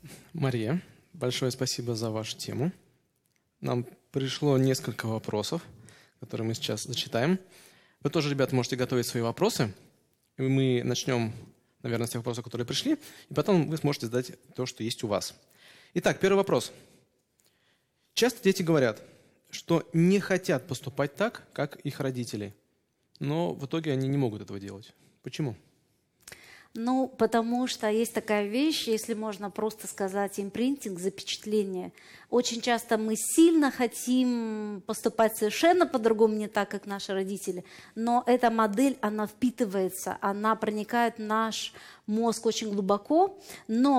Мария, большое спасибо за вашу тему. Нам пришло несколько вопросов, которые мы сейчас зачитаем. Вы тоже, ребята, можете готовить свои вопросы. И мы начнем, наверное, с тех вопросов, которые пришли, и потом вы сможете задать то, что есть у вас. Итак, первый вопрос. Часто дети говорят, что не хотят поступать так, как их родители, но в итоге они не могут этого делать. Почему? Ну, потому что есть такая вещь, если можно просто сказать, импринтинг, запечатление. Очень часто мы сильно хотим поступать совершенно по-другому, не так, как наши родители, но эта модель, она впитывается, она проникает в наш мозг очень глубоко, но